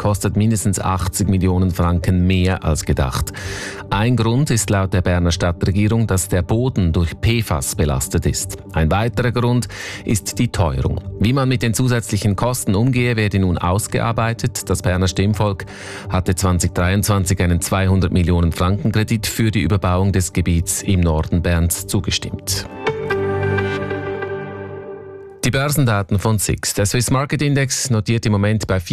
kostet mindestens 80 Millionen Franken mehr als gedacht. Ein Grund ist laut der Berner Stadtregierung, dass der Boden durch PFAS belastet ist. Ein weiterer Grund ist die Teuerung. Wie man mit den zusätzlichen Kosten umgehe, werde nun ausgearbeitet. Das Berner Stimmvolk hatte 2023 einen 200 Millionen Franken Kredit für die Überbauung des Gebiets im Norden Berns zugestimmt. Die Börsendaten von SIX. Der Swiss Market Index notiert im Moment bei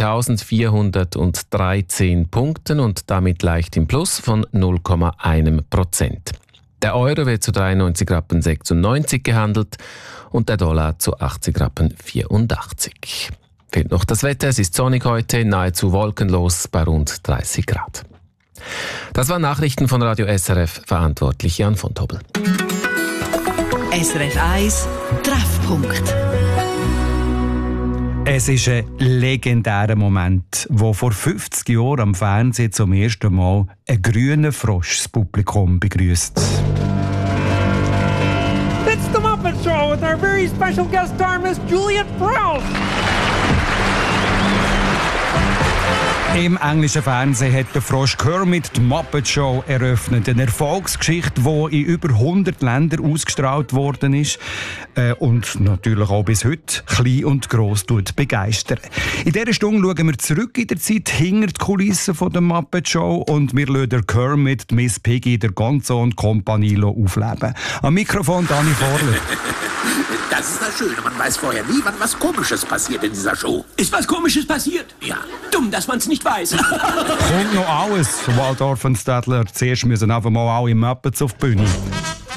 14.413 Punkten und damit leicht im Plus von 0,1%. Der Euro wird zu 93,96 Rappen gehandelt und der Dollar zu 80,84 Rappen. Fehlt noch das Wetter, es ist sonnig heute, nahezu wolkenlos bei rund 30 Grad. Das waren Nachrichten von Radio SRF, verantwortlich Jan von Tobel. SRF 1 Treffpunkt. Es ist ein legendärer Moment, wo vor 50 Jahren am Fernsehen zum ersten Mal ein grüner Frosch das Publikum begrüßt. It's the Muppet Show with our very special guest star, Miss Juliet Prowse. Im englischen Fernsehen hat der Frosch Kermit die Muppet Show eröffnet. Eine Erfolgsgeschichte, die in über 100 Ländern ausgestrahlt worden ist und natürlich auch bis heute klein und gross begeistert. In dieser Stunde schauen wir zurück in der Zeit hinter die Kulissen von der Muppet Show und wir lassen den Kermit, Miss Piggy, der Gonzo und Kompanie aufleben. Am Mikrofon Dani Vorler. Das ist das Schöne, man weiß vorher nie, wann was Komisches passiert in dieser Show. Ist was Komisches passiert? Ja. Dumm, dass man es nicht weiß. Kommt noch alles. Waldorf und Stadler, zuerst müssen einfach mal alle Muppets auf die Bühne.